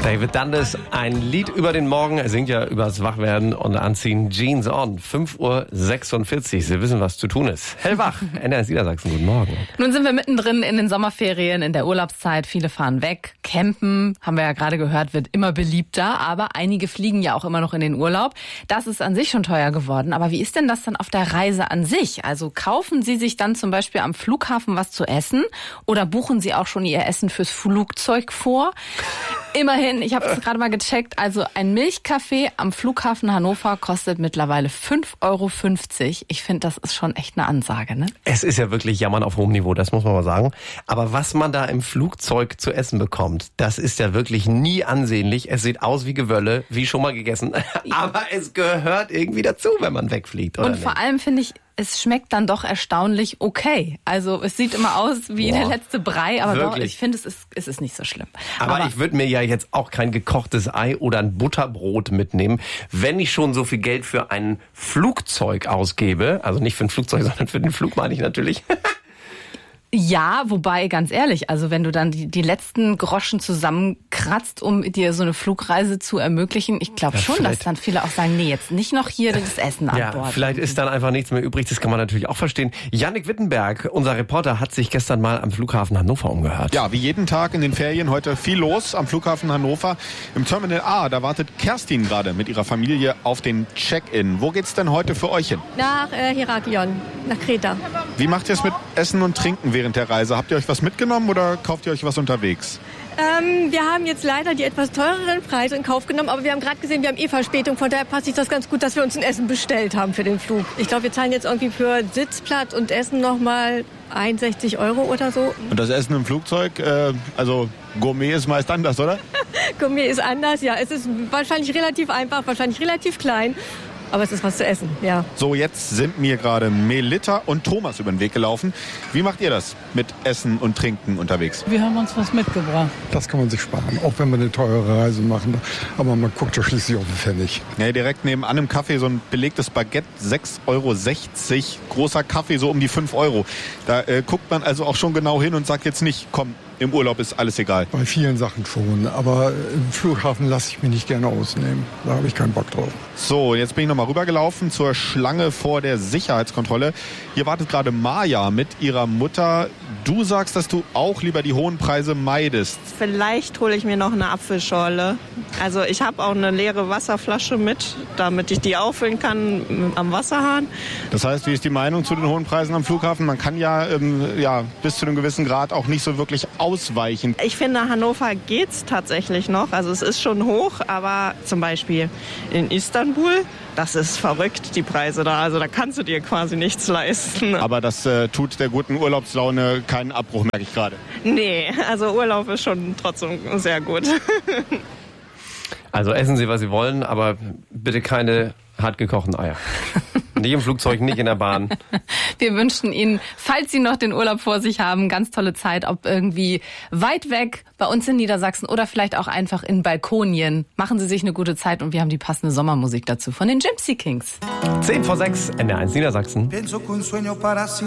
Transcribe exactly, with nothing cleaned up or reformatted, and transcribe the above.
David Dundas, ein Lied über den Morgen. Er singt ja übers Wachwerden und Anziehen. Jeans on. fünf Uhr sechsundvierzig. Sie wissen, was zu tun ist. Hellwach. N R S Niedersachsen. Guten Morgen. Nun sind wir mittendrin in den Sommerferien, in der Urlaubszeit. Viele fahren weg. Campen, haben wir ja gerade gehört, wird immer beliebter. Aber einige fliegen ja auch immer noch in den Urlaub. Das ist an sich schon teuer geworden. Aber wie ist denn das dann auf der Reise an sich? Also kaufen Sie sich dann zum Beispiel am Flughafen was zu essen? Oder buchen Sie auch schon Ihr Essen fürs Flugzeug vor? Immerhin, ich habe es gerade mal gecheckt, also ein Milchkaffee am Flughafen Hannover kostet mittlerweile fünf Euro fünfzig. Ich finde, das ist schon echt eine Ansage, ne? Es ist ja wirklich Jammern auf hohem Niveau, das muss man mal sagen. Aber was man da im Flugzeug zu essen bekommt, das ist ja wirklich nie ansehnlich. Es sieht aus wie Gewölle, wie schon mal gegessen. Aber es gehört irgendwie dazu, wenn man wegfliegt, oder Und nicht? vor allem finde ich, es schmeckt dann doch erstaunlich okay. Also es sieht immer aus wie Boah, der letzte Brei, aber doch, wirklich? ich finde, es ist, es ist nicht so schlimm. Aber, aber ich würde mir ja jetzt auch kein gekochtes Ei oder ein Butterbrot mitnehmen, wenn ich schon so viel Geld für ein Flugzeug ausgebe. Also nicht für ein Flugzeug, sondern für den Flug meine ich natürlich. Ja, wobei, ganz ehrlich, also wenn du dann die, die letzten Groschen zusammenkratzt, um dir so eine Flugreise zu ermöglichen, ich glaube Ja, schon, dass vielleicht- dann viele auch sagen, nee, jetzt nicht noch hier das Essen an Ja, Bord. vielleicht ist dann einfach nichts mehr übrig. Das kann man natürlich auch verstehen. Jannik Wittenberg, unser Reporter, hat sich gestern mal am Flughafen Hannover umgehört. Ja, wie jeden Tag in den Ferien heute viel los am Flughafen Hannover. Im Terminal A, da wartet Kerstin gerade mit ihrer Familie auf den Check-in. Wo geht's denn heute für euch hin? Nach äh, Heraklion, nach Kreta. Wie macht ihr es mit Essen und Trinken während der Reise? Habt ihr euch was mitgenommen oder kauft ihr euch was unterwegs? Ähm, wir haben jetzt leider die etwas teureren Preise in Kauf genommen, aber wir haben gerade gesehen, wir haben eh Verspätung, von daher passt sich das ganz gut, dass wir uns ein Essen bestellt haben für den Flug. Ich glaube, wir zahlen jetzt irgendwie für Sitzplatz und Essen nochmal einundsechzig Euro oder so. Und das Essen im Flugzeug, äh, also Gourmet ist meist anders, oder? Gourmet ist anders, ja. Es ist wahrscheinlich relativ einfach, wahrscheinlich relativ klein, aber es ist was zu essen, ja. So, jetzt sind mir gerade Melita und Thomas über den Weg gelaufen. Wie macht ihr das mit Essen und Trinken unterwegs? Wir haben uns was mitgebracht. Das kann man sich sparen, auch wenn wir eine teure Reise machen. Aber man guckt ja schließlich auf den Pfennig. Ja, direkt nebenan im Café so ein belegtes Baguette, sechs Euro sechzig. Großer Kaffee, so um die fünf Euro. Da äh, guckt man also auch schon genau hin und sagt jetzt nicht, komm, im Urlaub ist alles egal. Bei vielen Sachen schon, aber im Flughafen lasse ich mich nicht gerne ausnehmen. Da habe ich keinen Bock drauf. So, jetzt bin ich nochmal rübergelaufen zur Schlange vor der Sicherheitskontrolle. Hier wartet gerade Maja mit ihrer Mutter. Du sagst, dass du auch lieber die hohen Preise meidest. Vielleicht hole ich mir noch eine Apfelschorle. Also ich habe auch eine leere Wasserflasche mit, damit ich die auffüllen kann am Wasserhahn. Das heißt, wie ist die Meinung zu den hohen Preisen am Flughafen? Man kann ja, ähm, ja bis zu einem gewissen Grad auch nicht so wirklich ausweichen. Ich finde, Hannover geht's tatsächlich noch. Also es ist schon hoch, aber zum Beispiel in Istanbul, das ist verrückt, die Preise da. Also da kannst du dir quasi nichts leisten. Aber das äh, tut der guten Urlaubslaune keinen Abbruch, merke ich gerade. Nee, also Urlaub ist schon trotzdem sehr gut. Also essen Sie, was Sie wollen, aber bitte keine hartgekochten Eier. Nicht im Flugzeug, nicht in der Bahn. Wir wünschen Ihnen, falls Sie noch den Urlaub vor sich haben, ganz tolle Zeit, ob irgendwie weit weg, bei uns in Niedersachsen oder vielleicht auch einfach in Balkonien. Machen Sie sich eine gute Zeit und wir haben die passende Sommermusik dazu von den Gypsy Kings. zehn vor sechs, N R eins Niedersachsen.